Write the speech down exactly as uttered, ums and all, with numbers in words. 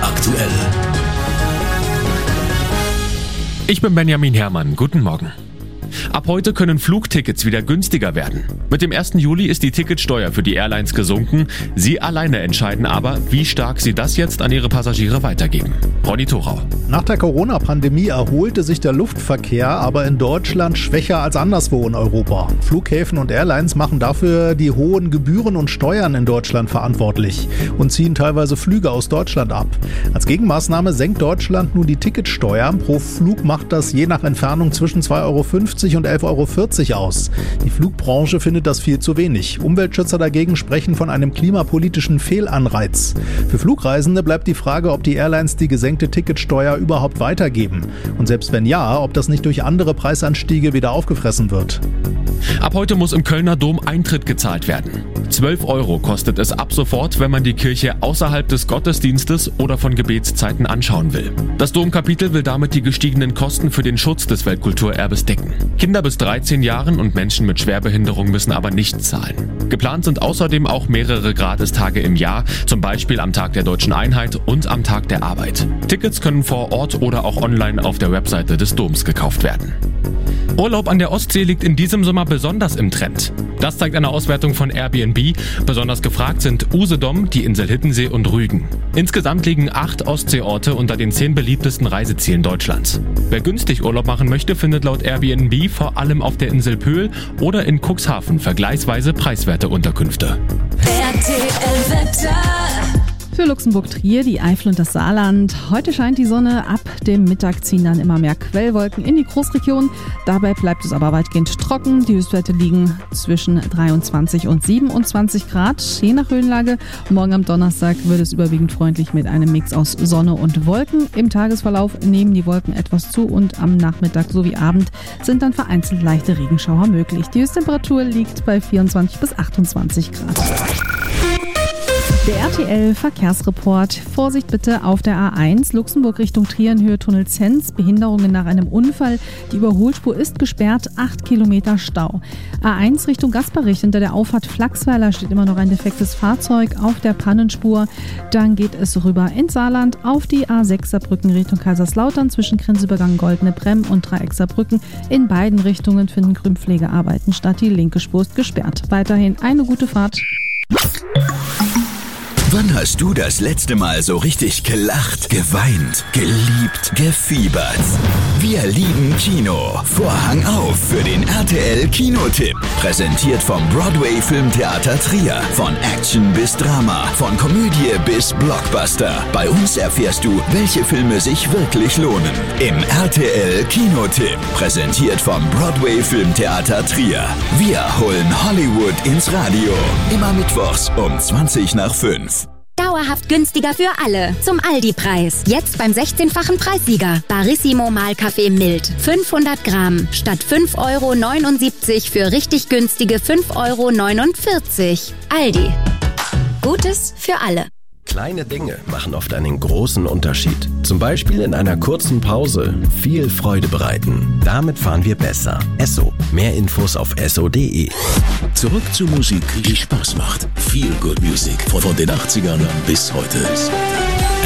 aktuell. Ich bin Benjamin Herrmann. Guten Morgen. Ab heute können Flugtickets wieder günstiger werden. Mit dem ersten Juli ist die Ticketsteuer für die Airlines gesunken. Sie alleine entscheiden aber, wie stark sie das jetzt an ihre Passagiere weitergeben. Ronny Thorau. Nach der Corona-Pandemie erholte sich der Luftverkehr aber in Deutschland schwächer als anderswo in Europa. Flughäfen und Airlines machen dafür die hohen Gebühren und Steuern in Deutschland verantwortlich und ziehen teilweise Flüge aus Deutschland ab. Als Gegenmaßnahme senkt Deutschland nun die Ticketsteuer. Pro Flug macht das je nach Entfernung zwischen zwei Euro fünfzig und elf Euro vierzig aus. Die Flugbranche findet das viel zu wenig. Umweltschützer dagegen sprechen von einem klimapolitischen Fehlanreiz. Für Flugreisende bleibt die Frage, ob die Airlines die gesenkte Ticketsteuer überhaupt weitergeben. Und selbst wenn ja, ob das nicht durch andere Preisanstiege wieder aufgefressen wird. Ab heute muss im Kölner Dom Eintritt gezahlt werden. zwölf Euro kostet es ab sofort, wenn man die Kirche außerhalb des Gottesdienstes oder von Gebetszeiten anschauen will. Das Domkapitel will damit die gestiegenen Kosten für den Schutz des Weltkulturerbes decken. Kinder bis dreizehn Jahren und Menschen mit Schwerbehinderung müssen aber nicht zahlen. Geplant sind außerdem auch mehrere Gratistage im Jahr, zum Beispiel am Tag der Deutschen Einheit und am Tag der Arbeit. Tickets können vor Ort oder auch online auf der Webseite des Doms gekauft werden. Urlaub an der Ostsee liegt in diesem Sommer besonders im Trend. Das zeigt eine Auswertung von Airbnb. Besonders gefragt sind Usedom, die Insel Hiddensee und Rügen. Insgesamt liegen acht Ostseeorte unter den zehn beliebtesten Reisezielen Deutschlands. Wer günstig Urlaub machen möchte, findet laut Airbnb vor allem auf der Insel Pöhl oder in Cuxhaven vergleichsweise preiswerte Unterkünfte. R T L-Wetter. Für Luxemburg-Trier, die Eifel und das Saarland. Heute scheint die Sonne, ab dem Mittag ziehen dann immer mehr Quellwolken in die Großregion. Dabei bleibt es aber weitgehend trocken. Die Höchstwerte liegen zwischen dreiundzwanzig und siebenundzwanzig Grad, je nach Höhenlage. Morgen am Donnerstag wird es überwiegend freundlich mit einem Mix aus Sonne und Wolken. Im Tagesverlauf nehmen die Wolken etwas zu und am Nachmittag sowie Abend sind dann vereinzelt leichte Regenschauer möglich. Die Höchsttemperatur liegt bei vierundzwanzig bis achtundzwanzig Grad. Der R T L-Verkehrsreport. Vorsicht bitte auf der A eins, Luxemburg Richtung Trier in Höhe Tunnel Zens. Behinderungen nach einem Unfall. Die Überholspur ist gesperrt, acht Kilometer Stau. A eins Richtung Gasparich, hinter der Auffahrt Flachsweiler steht immer noch ein defektes Fahrzeug auf der Pannenspur. Dann geht es rüber ins Saarland auf die A sechs Saarbrücken Richtung Kaiserslautern zwischen Grenzübergang Goldene Bremm und Dreieck Saarbrücken. In beiden Richtungen finden Grünpflegearbeiten statt. Die linke Spur ist gesperrt. Weiterhin eine gute Fahrt. Wann hast du das letzte Mal so richtig gelacht, geweint, geliebt, gefiebert? Wir lieben Kino. Vorhang auf für den R T L-Kinotipp. Präsentiert vom Broadway Filmtheater Trier. Von Action bis Drama, von Komödie bis Blockbuster. Bei uns erfährst du, welche Filme sich wirklich lohnen. Im R T L-Kinotipp. Präsentiert vom Broadway Filmtheater Trier. Wir holen Hollywood ins Radio. Immer mittwochs um zwanzig nach fünf. Dauerhaft günstiger für alle. Zum Aldi-Preis. Jetzt beim sechzehnfachen Preissieger. Barissimo Mahlkaffee Mild. fünfhundert Gramm. Statt fünf Euro neunundsiebzig für richtig günstige fünf Euro neunundvierzig. Aldi. Gutes für alle. Kleine Dinge machen oft einen großen Unterschied. Zum Beispiel in einer kurzen Pause viel Freude bereiten. Damit fahren wir besser. Esso. Mehr Infos auf esso punkt de. Zurück zur Musik, die Spaß macht. Feel Good Music von den achtzigern bis heute.